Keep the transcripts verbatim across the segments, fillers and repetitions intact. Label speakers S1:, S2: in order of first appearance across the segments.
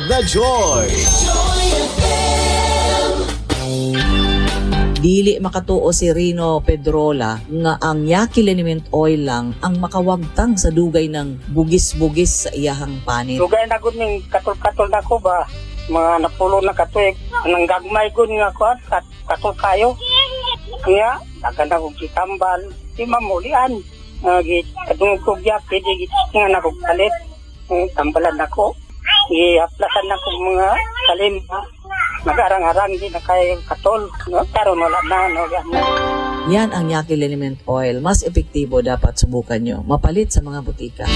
S1: na Joy!
S2: Dili makatuo si Rino Pedrola nga ang Yaki Liniment Oil lang ang makawagtang sa dugay ng bugis-bugis sa iyahang panit.
S3: Dugay na gud ning katol-katol na ko ba, mga napulo na katuig, nang gagmay gud nga ko at katol kayo. Kaya, dagan na kong kitambal, di mamulian. Uh, Kadungog ko Yaki, di nga na kong kalit. Uh, tambalan ako. I-aplasan na kong mga kalim. Nag-arang-arang din na kayo katol. No? Karoon wala na. No?
S2: Yan ang Yaki Liniment Oil. Mas epektibo dapat subukan nyo. Mapalit sa mga butika.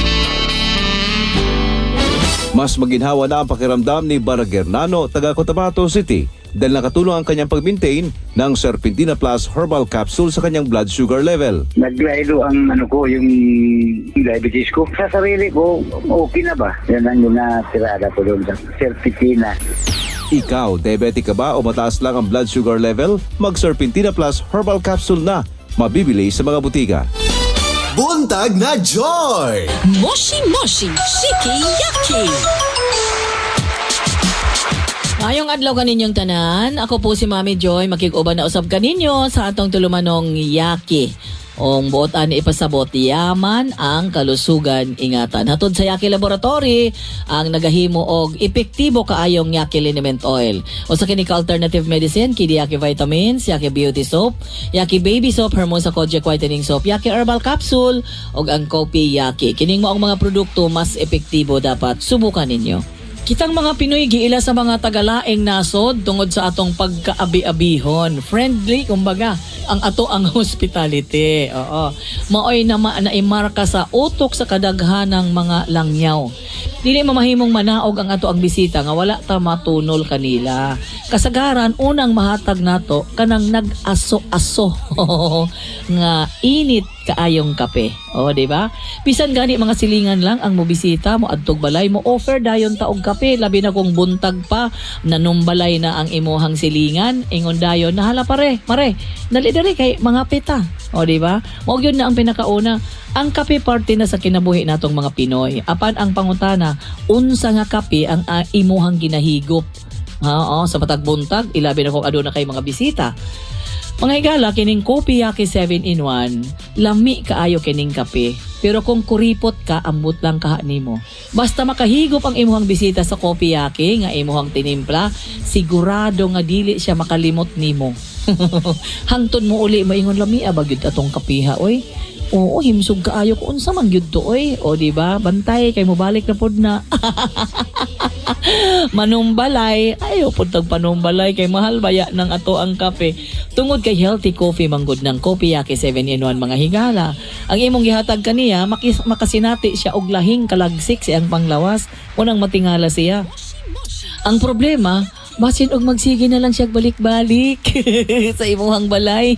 S4: Mas maginhawa na ang pakiramdam ni Baragernano, taga Cotabato City, dahil nakatulong ang kanyang pag-maintain ng Serpentina Plus Herbal Capsule sa kanyang blood sugar level.
S5: Naglaylo ang ano ko, yung diabetes ko. Sa sarili ko, okay na ba? Yan ang yung natirada ko doon sa Serpentina.
S4: Ikaw, diabetic ka ba o mataas lang ang blood sugar level? Mag-Serpentina Plus Herbal Capsule na. Mabibili sa mga butika.
S1: Buntag na Joy!
S6: Moshi Moshi Shiki Yaki. Ngayong adlaw kaninyong tanan, ako po si Mami Joy, makig-uban na usab kaninyo sa atong tulumanong Yaki. Ong buot ani ipasabot, yaman ang kalusugan ingatan. Hatod sa Yaki Laboratory ang nagahimo og epektibo kaayong Yaki Liniment Oil. O sa kini ka alternative medicine, kidi Yaki Vitamins, Yaki Beauty Soap, Yaki Baby Soap, Hermosa Kojic Whitening Soap, Yaki Herbal Capsule, og ang Kopi Yaki. Kining mo ang mga produkto mas epektibo dapat subukan ninyo. Kitang mga Pinoy giila sa mga tagalaing nasod tungod sa atong pagkaabi-abihon. Friendly, kumbaga, ang ato ang hospitality. Oo. Maoy na ma naimarka sa utok sa kadaghanang mga langyaw. Dili mamahimong manaog ang ato ang bisita nga wala ta matunol kanila. Kasagaran unang mahatag nato kanang nag-aso-aso nga init kaayong kape. O, di ba? Bisan gani mga silingan lang ang mobisita mo adtog balay mo offer dayon ta og kape, labi na kung buntag pa nanumbalay na ang imuhang silingan, ingon dayon nahala pare, mare. Dali dali kay mga pita. O, di ba? Mo gyud na ang pinakauna. Ang kape party na sa kinabuhi natong mga Pinoy. Apan ang pangutana, unsa nga kape ang uh, imuhang ginahigop? Oo, sa matag buntag, ilabi na kung aduna kay mga bisita. Mga higala, kining Kopi Yaki seven in one, lami kaayo kining kape. Pero kung kuripot ka, ambot lang kaha nimo. Basta makahigop ang imuhang bisita sa Kopi Yaki nga imuhang tinimpla, sigurado nga dili siya makalimot nimo. Hangtod mo uli maingon lami abagyud atong kapiha oy. Oo, himsog kaayo ko unsa man gyud to oy. O di ba? Bantay kay mobalik na pod na. Manumbalay, ayo pod tag panumbalay kay mahal baya ng ato ang kape. Tungod kay healthy coffee manggod ng Kopi Yaki seven in one mga higala. Ang imong gihatag kaniya makis, makasinati siya og lahing kalagsik siyang panglawas, unang matingala siya. Ang problema, basin og magsige na lang siya balik-balik sa imuhang balay.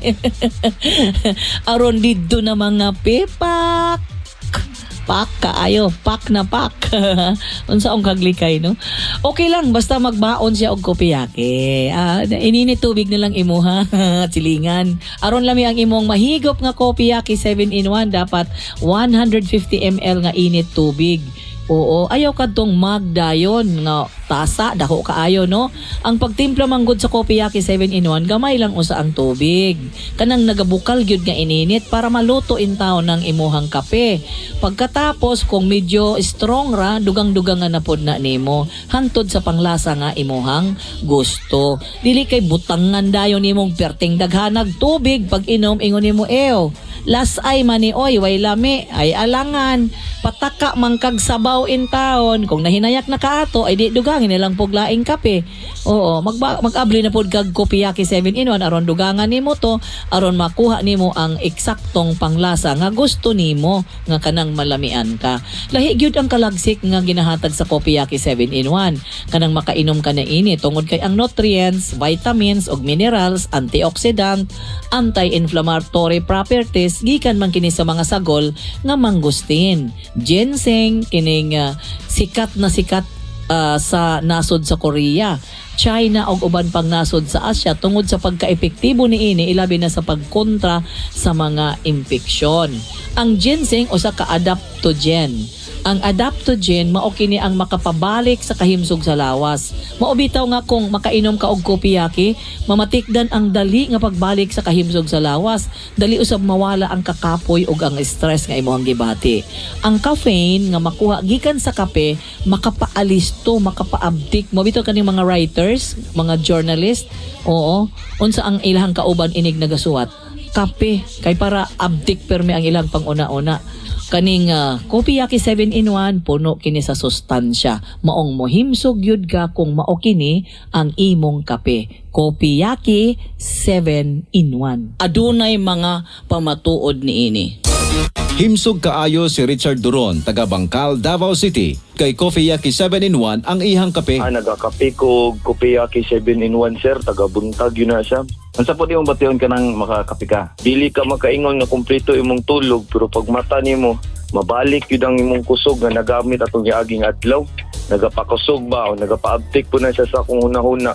S6: Aron didto na mga pepak. Pak kaayo, pak na pak. Unsa ang kaglikay, no? Okay lang, basta magbaon siya og Kopi Yaki. Ah, ininit tubig na lang imuha, silingan. Aron lami ang imong mahigop nga Kopi Yaki seven in one, dapat one hundred fifty milliliters nga init tubig. Oo, ayaw kadtong magdayon nga tasa, dako kaayo, no? Ang pagtimpla manggod sa Kopi Yaki seven in one, gamay lang usa ang tubig. Kanang nagabukal gyud nga ininit para maluto in taon ng imuhang kape. Pagkatapos, kung medyo strong ra, dugang-dugang nga napod na nimo, hangtod sa panglasa nga imuhang gusto. Dili kay butangan dayon nimong perting daghanag tubig pag inom ingon nimo ew. Las ay mani oy, way lami, ay alangan. Pataka mangkag sabaw in taon. Kung nahinayak na kaato, ay di dugangin nilang puglaing kape. Oo, magba, mag-abli na pod kag Kopi Yaki seven in one, aron dugangan nimo to, aron makuha nimo ang eksaktong panglasa nga gusto nimo, nga kanang malamian ka. Lahi gyud ang kalagsik nga ginahatag sa Kopi Yaki seven in one. Kanang makainom ka na ini, tungod kay ang nutrients, vitamins, og minerals, antioxidant, anti-inflammatory properties, gikan man kini sa mga sagol nga mangustin. Ginseng, kining uh, sikat na sikat uh, sa nasod sa Korea, China og uban pang nasod sa Asia tungod sa pagkaepektibo niini ilabi na sa pagkontra sa mga impeksyon. Ang ginseng usa ka adaptogen Ang adaptogen mao kini ang makapabalik sa kahimsog sa lawas. Mao bitaw nga kung makainom ka og kopiyaki, mamatikdan ang dali nga pagbalik sa kahimsog sa lawas. Dali usab mawala ang kakapoy ug ang stress nga imong gibati. Ang caffeine nga makuha gikan sa kape, makapaalis to, makapaabdik. Mao bitaw kaning mga writers, mga journalist. Oo, unsa ang ilahang kauban inig nagasuwat? Kape kay para abdik permi ang ilang panguna-una. Kaning uh, Kopiyaki seven in one puno kini sa sustansya. Maong mohimsog yun ka kung mao kini ang imong kape. Kopiyaki seven in one. Adunay mga pamatuod niini.
S4: Himsog kaayo si Richard Duron, taga Bangkal, Davao City. Kay Kopiyaki seven in one ang ihang kape.
S7: Ah, nagakape ko Kopiyaki seven in one sir, taga Buntag yun na siya. Ang sa po di mong bation ka ng makakape ka. Dili ka makaingon na kumpleto imong tulog, pero pag mata nimo mabalik yun ang imong kusog na nagamit atong giaging adlaw. Nagapakusog ba o nagapaabtik po na siya sa kung hunahuna.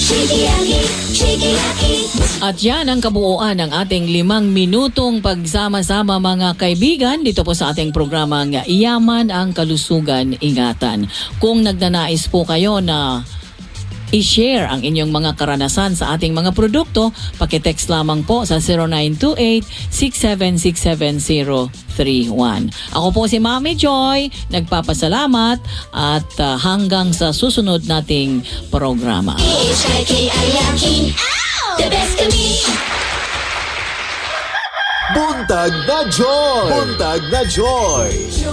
S6: At yan ang kabuuan ng ating limang minutong pagsama-sama mga kaibigan dito po sa ating programang Yaman ang Kalusugan Ingatan. Kung nagnanais po kayo na i-share ang inyong mga karanasan sa ating mga produkto, pakitext lamang po sa zero nine two eight, six seven six seven zero three one. Ako po si Mami Joy, nagpapasalamat at uh, hanggang sa susunod nating programa.
S1: Buntag na Joy! Buntag na Joy!